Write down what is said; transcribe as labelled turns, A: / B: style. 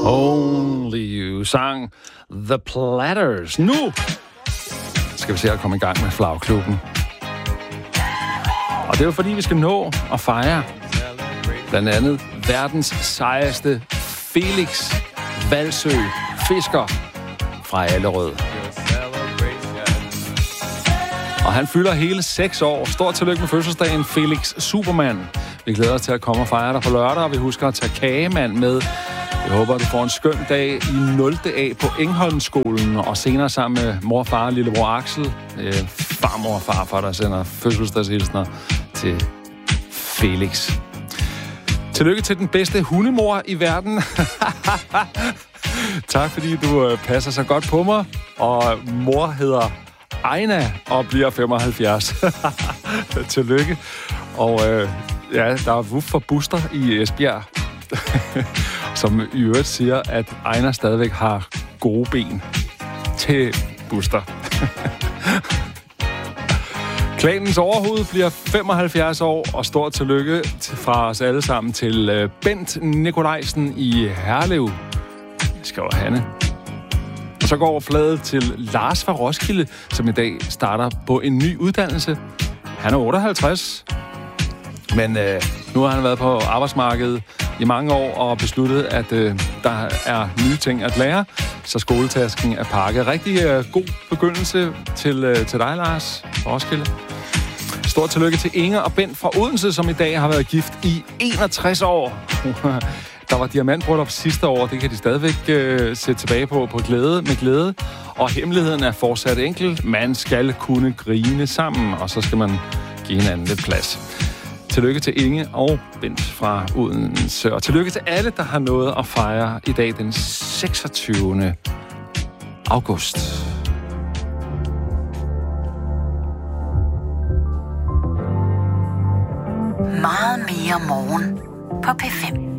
A: Only You sang The Platters. Nu skal vi se at komme i gang med Flagklubben. Og det er jo fordi, vi skal nå at fejre blandt andet verdens sejeste Felix Valsø fisker fra Allerød. Og han fylder hele 6 år. Stort tillykke med fødselsdagen, Felix Superman. Vi glæder os til at komme og fejre dig på lørdag, og vi husker at tage kagemand med. Jeg håber, du får en skøn dag i 0. A på Engholmskolen, og senere sammen med mor, far og lillebror Axel. Farmor og farfar, der sender fødselsdagshilsner til Felix. Tillykke til den bedste hundemor i verden. Tak, fordi du passer så godt på mig. Og mor hedder Ejna og bliver 75. Tillykke. Og ja, der er wuff for Buster i Esbjerg, som i øvrigt siger, at Ejna stadigvæk har gode ben til Buster. Klanens overhoved bliver 75 år, og stort tillykke fra os alle sammen til Bent Nikolajsen i Herlev, skriver Hanne. Og så går fladet til Lars fra Roskilde, som i dag starter på en ny uddannelse. Han er 58, men nu har han været på arbejdsmarkedet i mange år og besluttet, at der er nye ting at lære, så skoletasken er pakket. Rigtig god begyndelse til dig, Lars fra Roskilde. Stort tillykke til Inger og Bent fra Odense, som i dag har været gift i 61 år. Der var diamantbryllup sidste år, det kan de stadigvæk se tilbage på med glæde. Og hemmeligheden er fortsat enkel. Man skal kunne grine sammen, og så skal man give hinanden lidt plads. Tillykke til Inge og Bent fra Odense. Og tillykke til alle, der har noget at fejre i dag den 26. august.
B: Meget mere morgen på P5.